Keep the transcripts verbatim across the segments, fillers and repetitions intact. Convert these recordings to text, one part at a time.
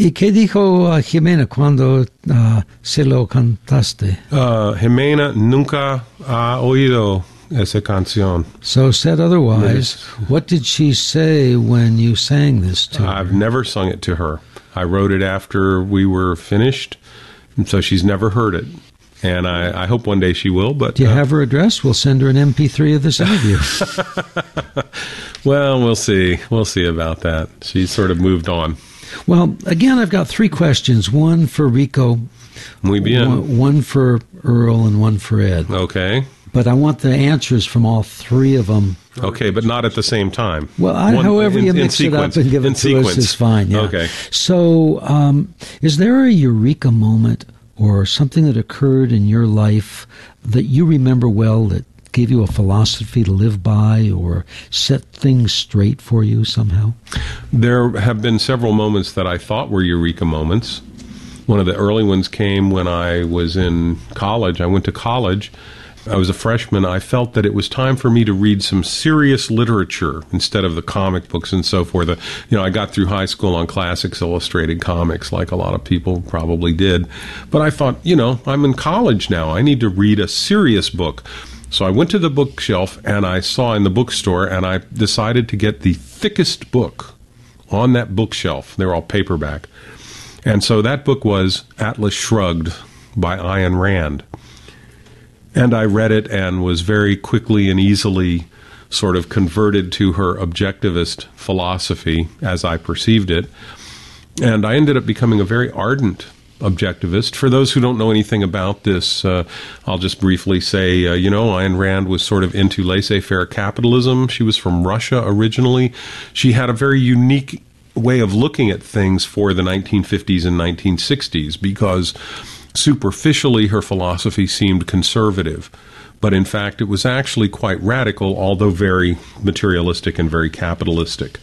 ¿Y qué dijo uh, Jimena cuando uh, se lo cantaste? Uh, Jimena nunca ha oído esa canción. So said otherwise, what did she say when you sang this to I've her? never sung it to her. I wrote it after we were finished, and so she's never heard it. And I, I hope one day she will. But do you uh, have her address? We'll send her an M P three of this interview. Well, we'll see. We'll see about that. She's sort of moved on. Well, again, I've got three questions. One for Rico, Muy bien. one, one for Earl, and one for Ed. Okay. But I want the answers from all three of them. Okay, but not at the same time. Well, I, One- however in- you in mix sequence. it up and give it In to sequence. us is fine. Yeah. Okay. So, um, is there a eureka moment or something that occurred in your life that you remember well that gave you a philosophy to live by or set things straight for you somehow? There have been several moments that I thought were eureka moments. One of the early ones came when I was in college. I went to college. I was a freshman. I felt that it was time for me to read some serious literature instead of the comic books and so forth. You know, I got through high school on Classics Illustrated Comics, like a lot of people probably did. But I thought, you know, I'm in college now. I need to read a serious book. So I went to the bookshelf and I saw in the bookstore, and I decided to get the thickest book on that bookshelf. They're all paperback. And so that book was Atlas Shrugged by Ayn Rand. And I read it and was very quickly and easily sort of converted to her objectivist philosophy as I perceived it. And I ended up becoming a very ardent objectivist. For those who don't know anything about this, uh, I'll just briefly say, uh, you know, Ayn Rand was sort of into laissez-faire capitalism. She was from Russia originally. She had a very unique way of looking at things for the nineteen fifties and nineteen sixties, because superficially her philosophy seemed conservative, but in fact it was actually quite radical, although very materialistic and very capitalistic.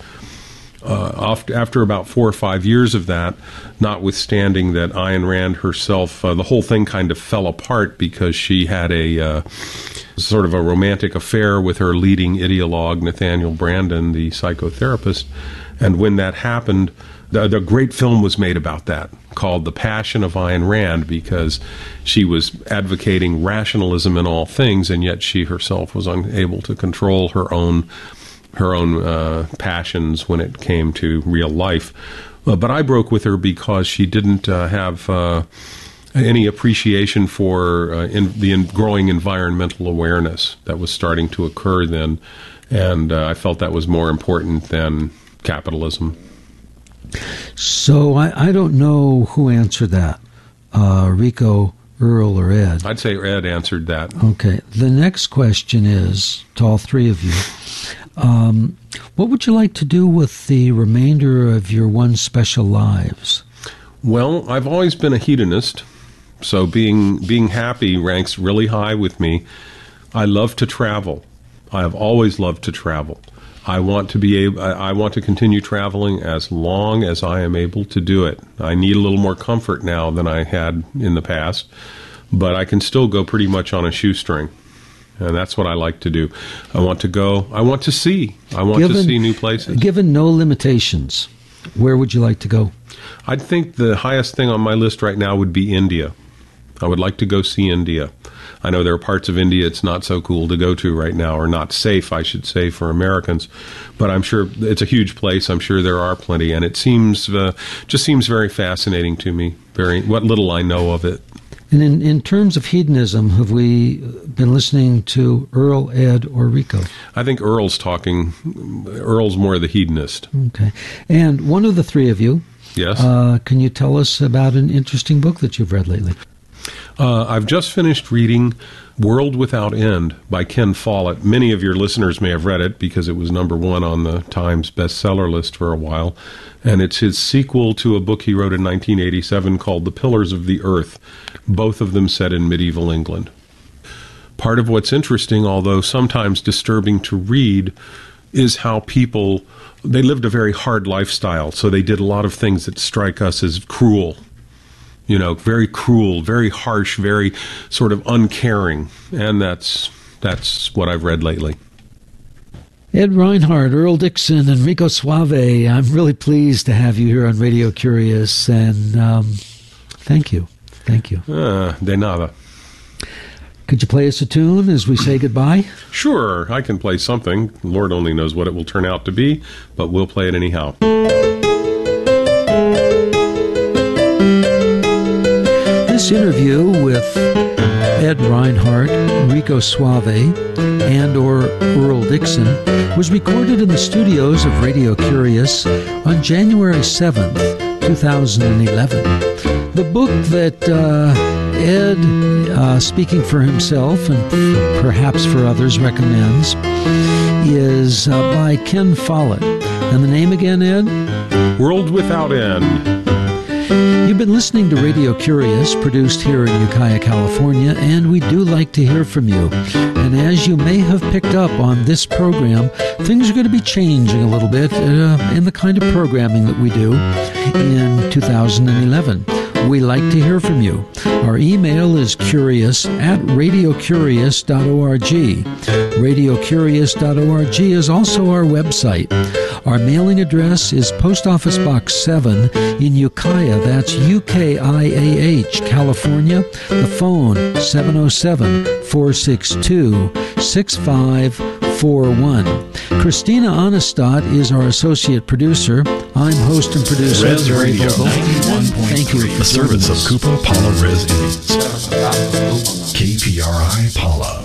Uh, after about four or five years of that, notwithstanding that Ayn Rand herself, uh, the whole thing kind of fell apart because she had a uh, sort of a romantic affair with her leading ideologue, Nathaniel Branden, the psychotherapist. And when that happened, the, the great film was made about that, called The Passion of Ayn Rand, because she was advocating rationalism in all things, and yet she herself was unable to control her own her own uh, passions when it came to real life. Uh, but I broke with her because she didn't uh, have uh, any appreciation for uh, in the in growing environmental awareness that was starting to occur then, and uh, I felt that was more important than capitalism. So I, I don't know who answered that, uh, Rico, Earl, or Ed. I'd say Ed answered that. Okay. The next question is, to all three of you, um, what would you like to do with the remainder of your one special lives? Well, I've always been a hedonist, so being being happy ranks really high with me. I love to travel. I have always loved to travel. I want to be able, I want to continue traveling as long as I am able to do it. I need a little more comfort now than I had in the past, but I can still go pretty much on a shoestring. And that's what I like to do. I want to go, I want to see. I want given, to see new places. Given no limitations, where would you like to go? I'd think the highest thing on my list right now would be India. I would like to go see India. I know there are parts of India it's not so cool to go to right now, or not safe, I should say, for Americans. But I'm sure it's a huge place. I'm sure there are plenty, and it seems uh, just seems very fascinating to me. Very what little I know of it. And in, in terms of hedonism, have we been listening to Earl, Ed, or Rico? I think Earl's talking. Earl's more the hedonist. Okay. And one of the three of you, yes, uh, can you tell us about an interesting book that you've read lately? Uh, I've just finished reading World Without End by Ken Follett. Many of your listeners may have read it because it was number one on the Times bestseller list for a while. And it's his sequel to a book he wrote in nineteen eighty-seven called The Pillars of the Earth, both of them set in medieval England. Part of what's interesting, although sometimes disturbing to read, is how people, they lived a very hard lifestyle, so they did a lot of things that strike us as cruel. You know, very cruel, very harsh, very sort of uncaring. And that's that's what I've read lately. Ed Reinhardt, Earl Dixon, and Rico Suave, I'm really pleased to have you here on Radio Curious, and um, thank you. Thank you. Uh, de nada. Could you play us a tune as we say goodbye? Sure, I can play something. Lord only knows what it will turn out to be, but we'll play it anyhow. This interview with Ed Reinhardt, Rico Suave, and or Earl Dixon was recorded in the studios of Radio Curious on January seventh, two thousand eleven. The book that uh, Ed, uh, speaking for himself and perhaps for others, recommends is uh, by Ken Follett. And the name again, Ed? World Without End. You've been listening to Radio Curious, produced here in Ukiah, California, and we do like to hear from you. And as you may have picked up on this program, things are going to be changing a little bit uh, in the kind of programming that we do in two thousand eleven. We like to hear from you. Our email is curious at radio curious dot org. radio curious dot org is also our website. Our mailing address is Post Office Box seven in Ukiah. That's U K I A H, California. The phone, seven oh seven, four six two, six five four one. Christina Onnestott is our associate producer. I'm host and producer. Res Radio ninety-one point Thank three, you. the service of Kupa Pala Res Indians. K P R I Pala.